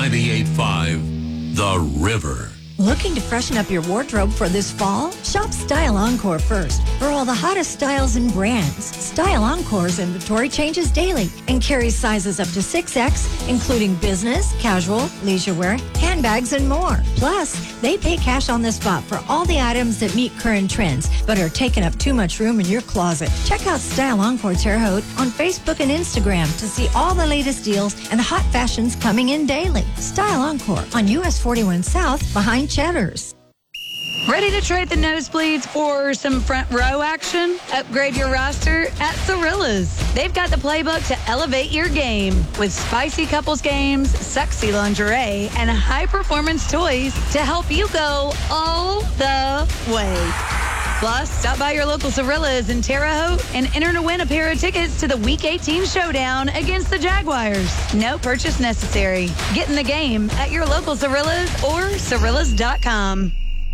98.5 The River. Looking to freshen up your wardrobe for this fall? Shop Style Encore first for all the hottest styles and brands. Style Encore's inventory changes daily and carries sizes up to 6X, including business, casual, leisure wear, handbags, and more. Plus, they pay cash on the spot for all the items that meet current trends but are taking up too much room in your closet. Check out Style Encore Terre Haute on Facebook and Instagram to see all the latest deals and hot fashions coming in daily. Style Encore on US 41 South behind Cheddar's. Ready to trade the nosebleeds for some front row action? Upgrade your roster at Cirilla's. They've got the playbook to elevate your game with spicy couples games, sexy lingerie, and high-performance toys to help you go all the way. Plus, stop by your local Cirilla's in Terre Haute and enter to win a pair of tickets to the Week 18 showdown against the Jaguars. No purchase necessary. Get in the game at your local Cirilla's or Cirillas.com.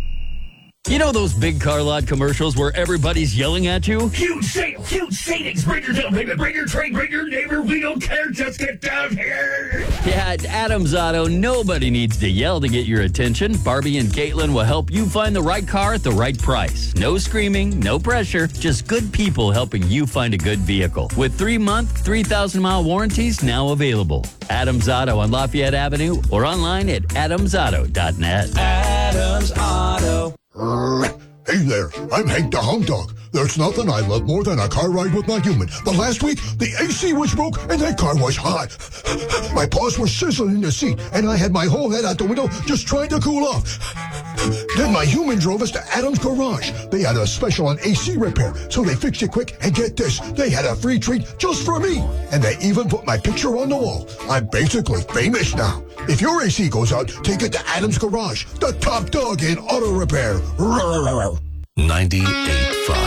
You know those big car lot commercials where everybody's yelling at you? Huge sale, huge savings. Bring your down payment, bring your trade, bring your neighbor. We don't care. Just get down here. Yeah, at Adams Auto, nobody needs to yell to get your attention. Barbie and Caitlin will help you find the right car at the right price. No screaming, no pressure, just good people helping you find a good vehicle. With 3-month, 3,000-mile warranties now available. Adams Auto on Lafayette Avenue or online at adamsauto.net. Adams Auto. Hey there, I'm Hank the Hound Dog. There's nothing I love more than a car ride with my human. But last week, the AC was broke and that car was hot. My paws were sizzling in the seat and I had my whole head out the window just trying to cool off. Then my human drove us to Adams Garage. They had a special on AC repair, so they fixed it quick. And get this, they had a free treat just for me. And they even put my picture on the wall. I'm basically famous now. If your AC goes out, take it to Adams Garage, the top dog in auto repair. 98.5